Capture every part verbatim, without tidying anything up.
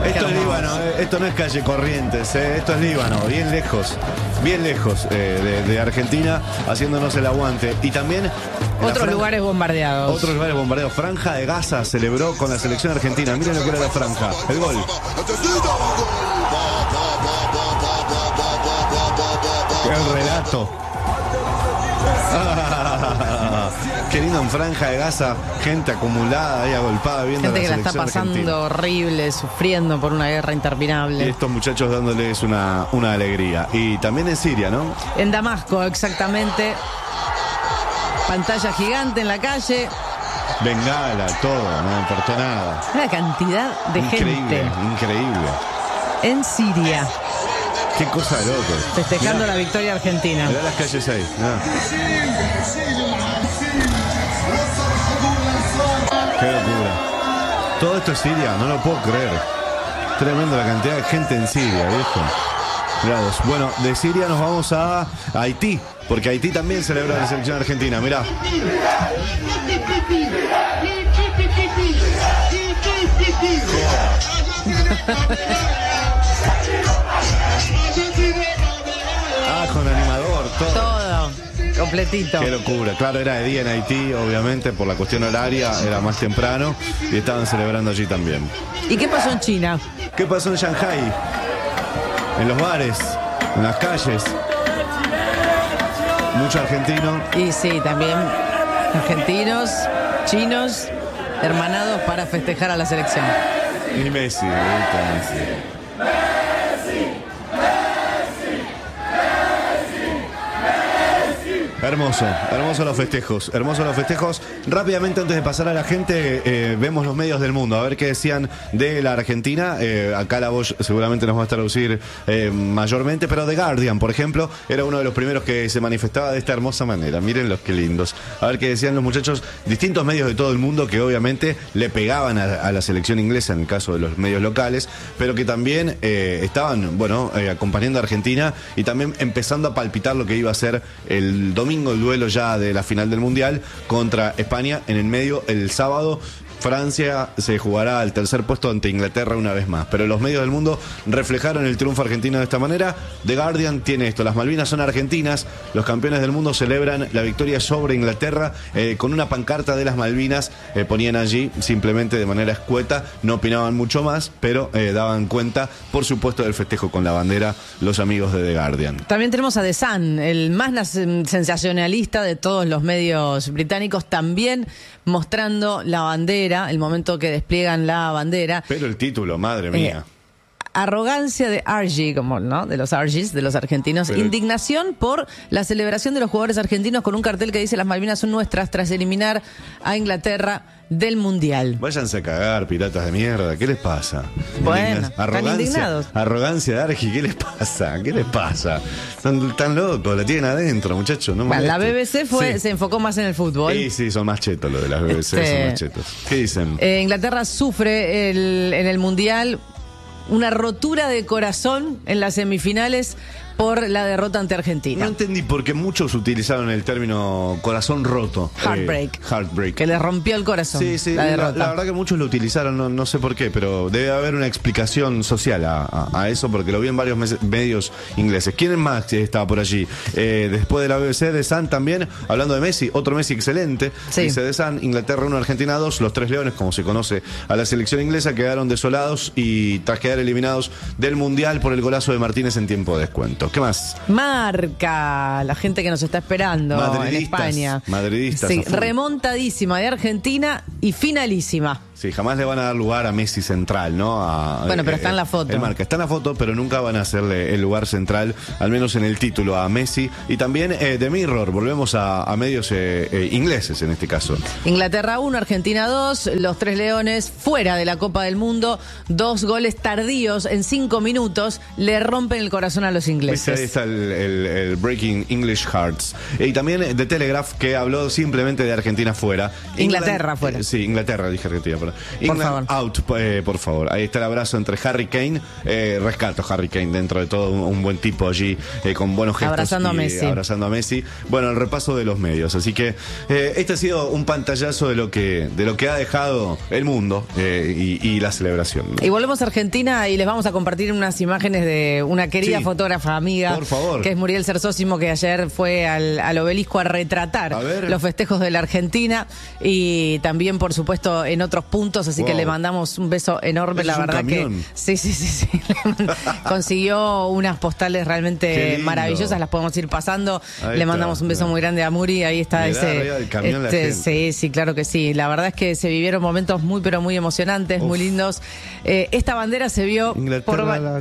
Esto es Líbano, eh, esto no es calle Corrientes, eh, esto es Líbano, bien lejos, bien lejos eh, de, de Argentina, haciéndonos el aguante. Y también... Otros franja, lugares bombardeados. Otros lugares bombardeados. Franja de Gaza celebró con la selección argentina. Miren lo que era la franja. El gol. ¡Qué relato! Ah, qué lindo en Franja de Gaza. Gente acumulada ahí, agolpada, viendo gente la que la está pasando argentina. Horrible, sufriendo por una guerra interminable. Y estos muchachos dándoles una, una alegría. Y también en Siria, ¿no? En Damasco, exactamente. Pantalla gigante en la calle. Bengala, todo, no importó nada. Una cantidad de increíble, gente. Increíble. En Siria. Qué cosa de loco. Festejando mirá, la victoria argentina. Mirá las calles ahí. Ah. Qué locura. Todo esto es Siria, no lo puedo creer. Tremendo la cantidad de gente en Siria, viejo. Grados. Bueno, de Siria nos vamos a Haití, porque Haití también celebra la selección argentina. Mirá. Ah, con animador, todo. Todo, completito. Qué locura. Claro, era de día en Haití, obviamente, por la cuestión horaria, era más temprano y estaban celebrando allí también. ¿Y qué pasó en China? ¿Qué pasó en Shanghái? En los bares, en las calles. Mucho argentino. Y sí, también argentinos, chinos, hermanados para festejar a la selección. Y Messi, Messi. Hermoso, hermoso los festejos, hermosos los festejos. Rápidamente, antes de pasar a la gente, eh, vemos los medios del mundo, a ver qué decían de la Argentina. Eh, acá la voz seguramente nos va a traducir eh, mayormente, pero The Guardian, por ejemplo, era uno de los primeros que se manifestaba de esta hermosa manera. Miren los que lindos. A ver qué decían los muchachos, distintos medios de todo el mundo que obviamente le pegaban a, a la selección inglesa en el caso de los medios locales, pero que también eh, estaban, bueno, eh, acompañando a Argentina y también empezando a palpitar lo que iba a ser el domingo. El duelo ya de la final del Mundial contra España. En el medio, el sábado, Francia se jugará al tercer puesto ante Inglaterra una vez más. Pero los medios del mundo reflejaron el triunfo argentino de esta manera. The Guardian tiene esto: las Malvinas son argentinas. Los campeones del mundo celebran la victoria sobre Inglaterra eh, con una pancarta de las Malvinas. Eh, ponían allí simplemente de manera escueta. No opinaban mucho más, pero eh, daban cuenta, por supuesto, del festejo con la bandera los amigos de The Guardian. También tenemos a The Sun, el más sensacionalista de todos los medios británicos, también mostrando la bandera, el momento que despliegan la bandera. Pero el título, madre mía. Eh, arrogancia de Argy, como, ¿no? De los Argys, de los argentinos. Pero... indignación por la celebración de los jugadores argentinos con un cartel que dice: las Malvinas son nuestras, tras eliminar a Inglaterra del Mundial. Váyanse a cagar, piratas de mierda. ¿Qué les pasa? Bueno, Indigna... están indignados. Arrogancia de Argy, ¿qué les pasa? ¿Qué les pasa? Están tan locos, la tienen adentro, muchachos. No bueno, la B B C fue, sí. se enfocó más en el fútbol. Sí, sí, son más chetos los de las B B C, este... son más chetos. ¿Qué dicen? Eh, Inglaterra sufre el, en el Mundial una rotura de corazón en las semifinales por la derrota ante Argentina. No entendí por qué muchos utilizaron el término corazón roto. Heartbreak. Eh, heartbreak. Que les rompió el corazón. Sí, sí, la, derrota. La, la verdad que muchos lo utilizaron, no, no sé por qué, pero debe haber una explicación social a, a, a eso, porque lo vi en varios mes, medios ingleses. ¿Quién más estaba por allí? Eh, después de la B B C, The Sun también, hablando de Messi, otro Messi excelente. Sí. Dice The Sun: Inglaterra uno, Argentina dos, los tres leones, como se conoce a la selección inglesa, quedaron desolados y tras quedar eliminados del Mundial por el golazo de Martínez en tiempo de descuento. ¿Qué más? Marca, la gente que nos está esperando en España. Madridistas. Sí, remontadísima de Argentina y finalísima. Sí, jamás le van a dar lugar a Messi central, ¿no? A, bueno, pero eh, está en la foto. El Marca está en la foto, pero nunca van a hacerle el lugar central, al menos en el título, a Messi. Y también eh, The Mirror, volvemos a, a medios eh, eh, ingleses en este caso. Inglaterra uno, Argentina dos, los tres leones fuera de la Copa del Mundo, dos goles tardíos en cinco minutos, le rompen el corazón a los ingleses. Ahí está el, el, el Breaking English Hearts. Y también The Telegraph, que habló simplemente de Argentina fuera. Inglaterra England, fuera. Eh, sí, Inglaterra, dije Argentina, perdón. por England out, eh, por favor. Ahí está el abrazo entre Harry Kane. Eh, rescato a Harry Kane dentro de todo, un, un buen tipo allí, eh, con buenos gestos. Abrazando y, a Messi. Abrazando a Messi. Bueno, el repaso de los medios. Así que eh, este ha sido un pantallazo de lo que, de lo que ha dejado el mundo eh, y, y la celebración, ¿no? Y volvemos a Argentina y les vamos a compartir unas imágenes de una querida sí, fotógrafa amiga, por favor, que es Muriel Cersósimo, que ayer fue al, al obelisco a retratar a los festejos de la Argentina y también, por supuesto, en otros puntos, así wow. que le mandamos un beso enorme, la verdad que sí, sí, sí, sí. Consiguió unas postales realmente maravillosas, las podemos ir pasando. Ahí le mandamos está, un beso mira. muy grande a Muri, ahí está Mirá, ese camión, este, sí, sí, claro que sí. La verdad es que se vivieron momentos muy pero muy emocionantes, Uf. muy lindos. Eh, esta bandera se vio por la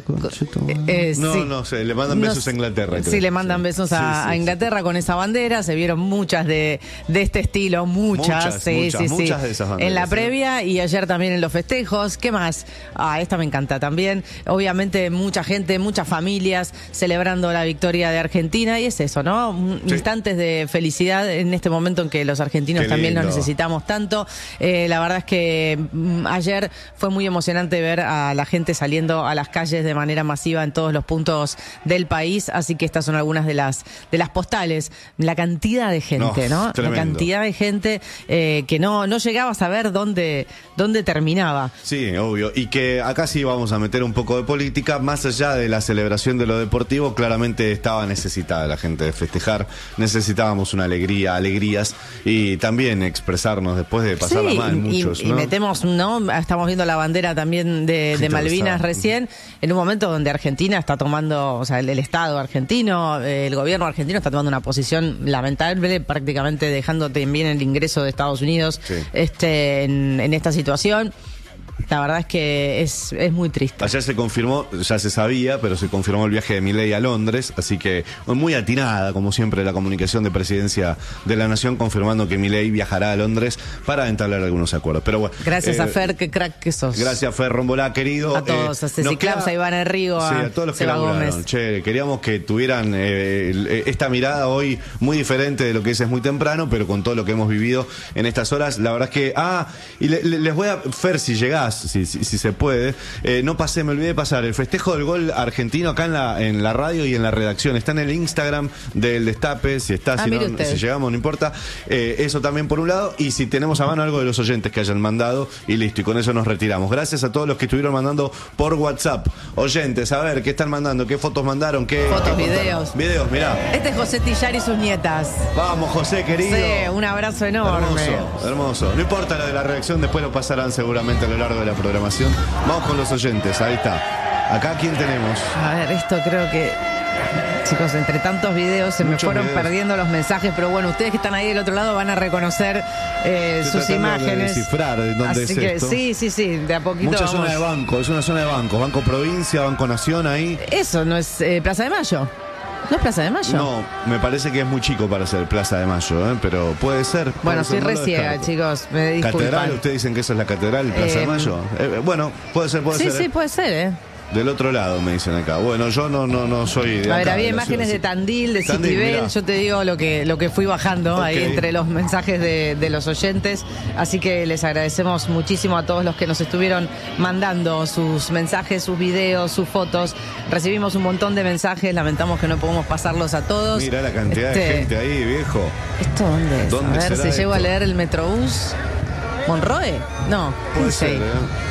eh, No, sí. no sé, le mandan besos no, a Inglaterra. Sí, le mandan besos a, sí, sí, a Inglaterra sí. con esa bandera, se vieron muchas de, de este estilo, muchas, muchas, sí, muchas, sí, muchas sí. de esas banderas. En la previa y ayer también en los festejos. ¿Qué más? Ah, esta me encanta también. Obviamente mucha gente, muchas familias celebrando la victoria de Argentina y es eso, ¿no? Sí. Instantes de felicidad en este momento en que los argentinos también nos necesitamos tanto. Eh, la verdad es que mm, ayer fue muy emocionante ver a la gente saliendo a las calles de manera masiva en todos los puntos del país, así que estas son algunas de las de las postales. La cantidad de gente, ¿no? ¿no? La cantidad de gente eh, que no, no llegaba a saber dónde, dónde terminaba. Sí, obvio. Y que acá sí vamos a meter un poco de política, más allá de la celebración de lo deportivo, claramente estaba necesitada la gente de festejar, necesitábamos una alegría, alegrías y también expresarnos después de pasarla sí, mal muchos, y, ¿no? y metemos, ¿no? Estamos viendo la bandera también de, de Malvinas recién, en un momento donde Argentina está tomando, o sea, el, el Estado argentino, el gobierno argentino está tomando una posición lamentable, prácticamente dejando también el ingreso de Estados Unidos sí. este, en, en esta situación. La verdad es que es, es muy triste. Ayer se confirmó, ya se sabía, pero se confirmó el viaje de Milei a Londres, así que muy atinada, como siempre, la comunicación de Presidencia de la Nación, confirmando que Milei viajará a Londres para entablar algunos acuerdos. Pero bueno. Gracias eh, a Fer, qué crack que sos. Gracias, Fer Rombolá, querido. A todos, eh, a Ceci Claps, a Iván Enrigo, sí, a, a todos los Seba que Gómez. Che, queríamos que tuvieran eh, esta mirada hoy muy diferente de lo que es, es muy temprano, pero con todo lo que hemos vivido en estas horas, la verdad es que, ah, y le, le, les voy a, Fer, si llegás, si, si, si se puede, eh, no pasé, me olvidé de pasar el festejo del gol argentino acá en la, en la radio y en la redacción, está en el Instagram del Destape, si está, ah, si, no, si llegamos, no importa, eh, eso también por un lado, y si tenemos a mano algo de los oyentes que hayan mandado, y listo, y con eso nos retiramos. Gracias a todos los que estuvieron mandando por WhatsApp, oyentes, a ver, ¿qué están mandando? ¿Qué fotos mandaron? ¿Qué, fotos, qué videos? Videos, mirá. Este es José Tillar y sus nietas. Vamos, José, querido. Sí, un abrazo enorme. Hermoso, hermoso. No importa lo de la redacción, después lo pasarán seguramente a lo largo de la programación. Vamos con los oyentes, ahí está. Acá, ¿quién tenemos? A ver, esto creo que... Chicos, entre tantos videos se Muchos me fueron videos. perdiendo los mensajes, pero bueno, ustedes que están ahí del otro lado van a reconocer eh, sus imágenes. De descifrar de dónde Así es que esto. sí, sí, sí, de a poquito. Mucha vamos. zona de banco, es una zona de banco, Banco Provincia, Banco Nación ahí. Eso no es eh, Plaza de Mayo. ¿No es Plaza de Mayo? No, me parece que es muy chico para ser Plaza de Mayo, ¿eh? Pero puede ser. Bueno, soy no reciega, chicos, me disculpan. ¿Catedral? ¿Ustedes dicen que esa es la Catedral, Plaza eh, de Mayo? Eh, bueno, puede ser, puede sí, ser. Sí, sí, ¿eh? puede ser, ¿eh? Del otro lado, me dicen acá. Bueno, yo no no no soy de A ver, acá, había de imágenes de Tandil, de Tandil, Citibel. mirá. Yo te digo lo que lo que fui bajando okay. ahí entre los mensajes de, de los oyentes. Así que les agradecemos muchísimo a todos los que nos estuvieron mandando sus mensajes, sus videos, sus fotos. Recibimos un montón de mensajes, lamentamos que no podemos pasarlos a todos. Mira la cantidad este... de gente ahí, viejo. ¿Esto dónde es? ¿Dónde a ver si esto? llego a leer el Metrobús. ¿Monroe? No. Puede ser, ¿eh?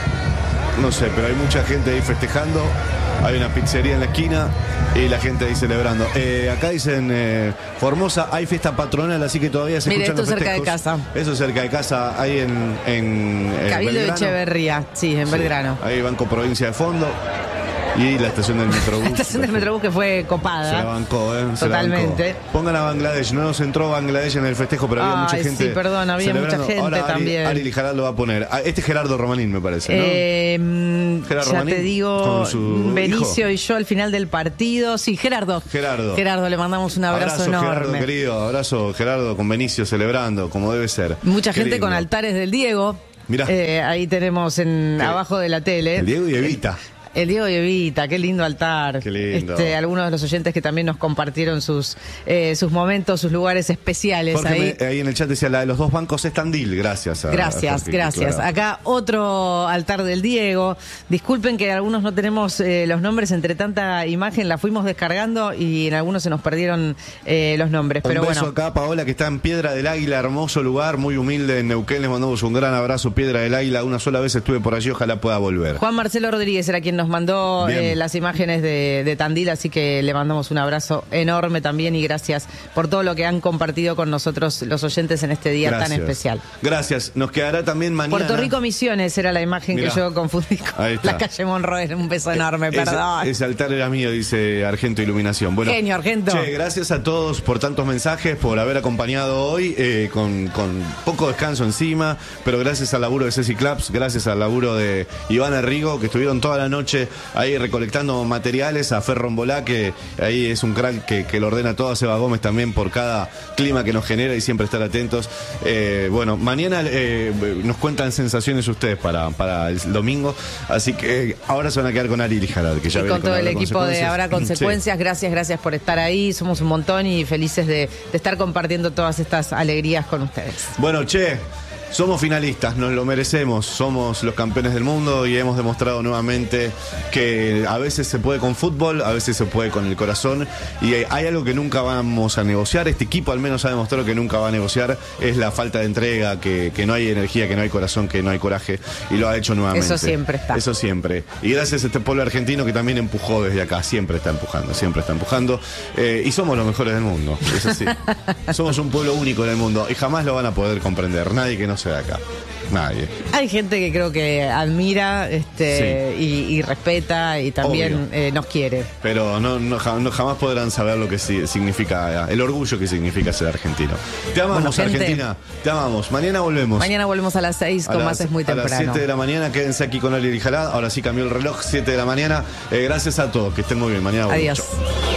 No sé, pero hay mucha gente ahí festejando. Hay una pizzería en la esquina y la gente ahí celebrando. Eh, acá dicen eh, Formosa, hay fiesta patronal, así que todavía se Mire, escuchan esto los cerca de casa. Eso es cerca de casa, ahí en, en, en Cabildo de Belgrano. Echeverría, sí, en Sí, Belgrano. ahí Banco Provincia de fondo. Y la estación del Metrobús. La estación del Metrobús que fue copada. Se la bancó, ¿eh? Se Totalmente. La bancó. Pongan a Bangladesh. No nos entró Bangladesh en el festejo, pero había Ay, mucha gente. Sí, perdón, había celebrando. mucha gente Ahora Ari, también. Ari Lijarad lo va a poner. Este es Gerardo Romanín, me parece, ¿no? Eh, Gerardo ya Romanín, te digo, Benicio hijo. y yo al final del partido. Sí, Gerardo. Gerardo. Gerardo, le mandamos un abrazo, abrazo enorme. Gerardo, querido. Abrazo, Gerardo, con Benicio celebrando, como debe ser. Mucha Qué gente lindo. con altares del Diego. Mirá. Eh, ahí tenemos en ¿Qué? abajo de la tele. El Diego y Evita. El Diego y Evita, qué lindo altar. Qué lindo. Este, algunos de los oyentes que también nos compartieron sus, eh, sus momentos, sus lugares especiales. Jorge ahí. Me, ahí en el chat decía, la de los dos bancos es Tandil, gracias. A, Gracias, a Jorge, gracias. claro. Acá otro altar del Diego. Disculpen que algunos no tenemos eh, los nombres entre tanta imagen, la fuimos descargando y en algunos se nos perdieron eh, los nombres. Un Pero beso bueno. acá, Paola, que está en Piedra del Águila, hermoso lugar, muy humilde en Neuquén. Les mandamos un gran abrazo, Piedra del Águila. Una sola vez estuve por allí, ojalá pueda volver. Juan Marcelo Rodríguez era quien nos mandó eh, las imágenes de, de Tandil, así que le mandamos un abrazo enorme también y gracias por todo lo que han compartido con nosotros los oyentes en este día Gracias. tan especial. Gracias. Nos quedará también mañana. Puerto Rico Misiones era la imagen Mirá. que yo confundí con Ahí está. la calle Monroe. Un beso enorme, Ese- perdón. Ese altar era mío, dice Argento Iluminación. Bueno, Genio, Argento. Che, gracias a todos por tantos mensajes, por haber acompañado hoy, eh, con, con poco descanso encima, pero gracias al laburo de Ceci Claps, gracias al laburo de Ivana Rigo, que estuvieron toda la noche ahí recolectando materiales, a Fer Rombolá, que ahí es un crack que, que lo ordena todo, a Seba Gómez también por cada clima que nos genera y siempre estar atentos. Eh, bueno, mañana eh, nos cuentan sensaciones ustedes para, para el domingo, así que ahora se van a quedar con Ari Lijarad, que ya Y viene con todo el Habrá equipo de Consecuencias. Habrá Consecuencias, Sí. gracias, gracias por estar ahí. Somos un montón y felices de, de estar compartiendo todas estas alegrías con ustedes. Bueno, che, somos finalistas, nos lo merecemos, somos los campeones del mundo y hemos demostrado nuevamente que a veces se puede con fútbol, a veces se puede con el corazón y hay algo que nunca vamos a negociar, este equipo al menos ha demostrado que nunca va a negociar, es la falta de entrega, que, que no hay energía, que no hay corazón, que no hay coraje y lo ha hecho nuevamente. Eso siempre está. Eso siempre. Y gracias a este pueblo argentino que también empujó desde acá, siempre está empujando, siempre está empujando eh, y somos los mejores del mundo, es así. Somos un pueblo único en el mundo y jamás lo van a poder comprender, nadie que no sea de acá. Nadie. Hay gente que creo que admira este, y, y respeta y también eh, nos quiere. Pero no, no, ja- no- jamás podrán saber lo que si- significa, el orgullo que significa ser argentino. Te amamos, Bueno, gente. Argentina. Te amamos. Mañana volvemos. Mañana volvemos a las seis, A con las- más es muy A las temprano. siete de la mañana, quédense aquí con Ali Lijarad. Ahora sí cambió el reloj, siete de la mañana. Eh, gracias a todos, que estén muy bien. Mañana volvemos. Adiós. Chau.